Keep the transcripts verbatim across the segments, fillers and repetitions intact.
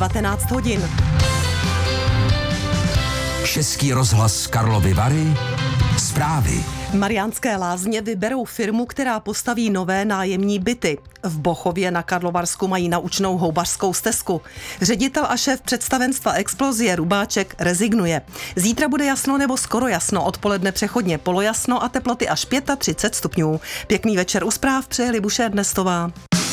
devatenáct hodin. Český rozhlas Karlovy Vary. Zprávy. Mariánské Lázně vyberou firmu, která postaví nové nájemní byty. V Bochově na Karlovarsku mají naučnou houbařskou stezku. Ředitel a šéf představenstva Explosie Rubáček rezignuje. Zítra bude jasno nebo skoro jasno, odpoledne přechodně polojasno a teploty až třicet pět stupňů. Pěkný večer u zpráv přeje Libuše Ernestová.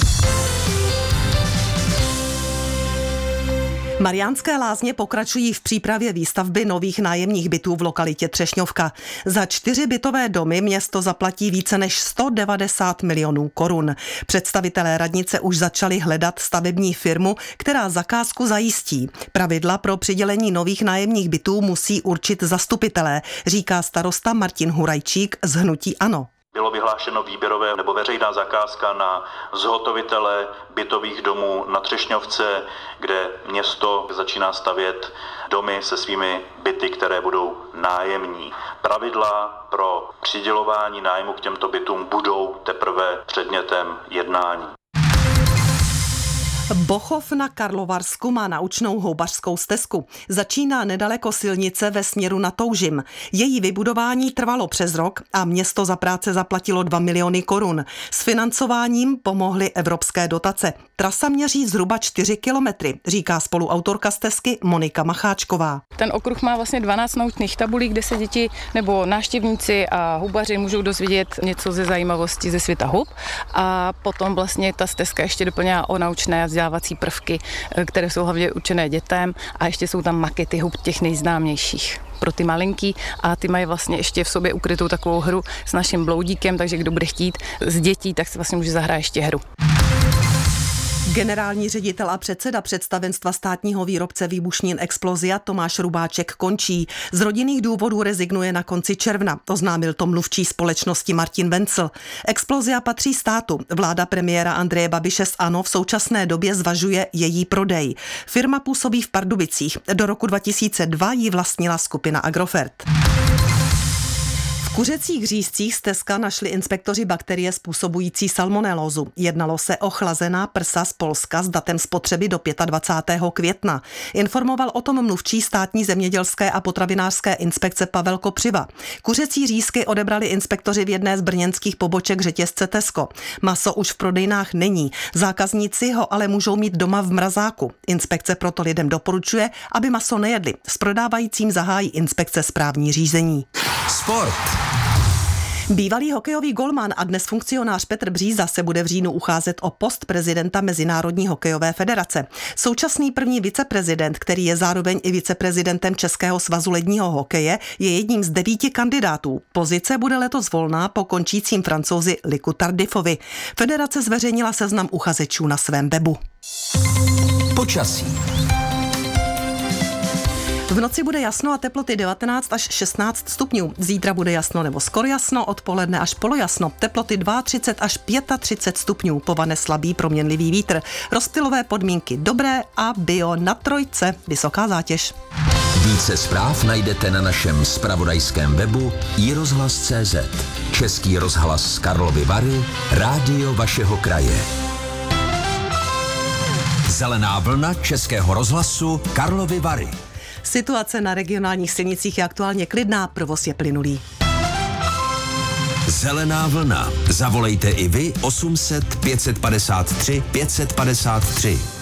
Mariánské Lázně pokračují v přípravě výstavby nových nájemních bytů v lokalitě Třešňovka. Za čtyři bytové domy město zaplatí více než sto devadesát milionů korun. Představitelé radnice už začali hledat stavební firmu, která zakázku zajistí. Pravidla pro přidělení nových nájemních bytů musí určit zastupitelé, říká starosta Martin Hurajčík z hnutí ANO. Bylo vyhlášeno výběrové nebo veřejná zakázka na zhotovitele bytových domů na Třešňovce, kde město začíná stavět domy se svými byty, které budou nájemní. Pravidla pro přidělování nájmu k těmto bytům budou teprve předmětem jednání. Bochov na Karlovarsku má naučnou houbařskou stezku. Začíná nedaleko silnice ve směru na Toužim. Její vybudování trvalo přes rok a město za práce zaplatilo dva miliony korun. S financováním pomohly evropské dotace. Trasa měří zhruba čtyři kilometry, říká spoluautorka stezky Monika Macháčková. Ten okruh má vlastně dvanáct naučných tabulí, kde se děti nebo návštěvníci a houbaři můžou dozvědět něco ze zajímavosti ze světa hub. A potom vlastně ta stezka ještě doplňá o naučné vzdělávací prvky, které jsou hlavně určené dětem, a ještě jsou tam makety hub těch nejznámějších pro ty malinký, a ty mají vlastně ještě v sobě ukrytou takovou hru s naším bloudíkem, takže kdo bude chtít z dětí, tak si vlastně může zahrát ještě hru. Generální ředitel a předseda představenstva státního výrobce výbušnin Explosia Tomáš Rubáček končí. Z rodinných důvodů rezignuje na konci června, oznámil to mluvčí společnosti Martin Vencl. Explosia patří státu. Vláda premiéra Andreje Babiše z ANO v současné době zvažuje její prodej. Firma působí v Pardubicích. Do roku dva tisíce dva ji vlastnila skupina Agrofert. V kuřecích řízcích stezka našli inspektoři bakterie způsobující salmonelózu. Jednalo se o chlazená prsa z Polska s datem spotřeby do dvacátého pátého května. Informoval o tom mluvčí státní zemědělské a potravinářské inspekce Pavel Kopřiva. Kuřecí řízky odebrali inspektoři v jedné z brněnských poboček řetězce Tesco. Maso už v prodejnách není. Zákazníci ho ale můžou mít doma v mrazáku. Inspekce proto lidem doporučuje, aby maso nejedli. S prodávajícím zahájí inspekce správní řízení. Sport. Bývalý hokejový golman a dnes funkcionář Petr Bříza se bude v říjnu ucházet o post prezidenta Mezinárodní hokejové federace. Současný první viceprezident, který je zároveň i viceprezidentem Českého svazu ledního hokeje, je jedním z devíti kandidátů. Pozice bude letos volná po končícím Francouzi Lucu Tardiffovi. Federace zveřejnila seznam uchazečů na svém webu. Počasí. V noci bude jasno a teploty devatenáct až šestnáct stupňů. Zítra bude jasno nebo skoro jasno, odpoledne až polojasno. Teploty třicet dva až třicet pět stupňů. Povane slabý proměnlivý vítr. Rozptylové podmínky dobré a bio na trojce. Vysoká zátěž. Více zpráv najdete na našem zpravodajském webu i rozhlas tečka cé zet. Český rozhlas Karlovy Vary, rádio vašeho kraje. Zelená vlna Českého rozhlasu Karlovy Vary. Situace na regionálních silnicích je aktuálně klidná, provoz je plynulý. Zelená vlna. Zavolejte i vy osm set pět set padesát tři pět set padesát tři.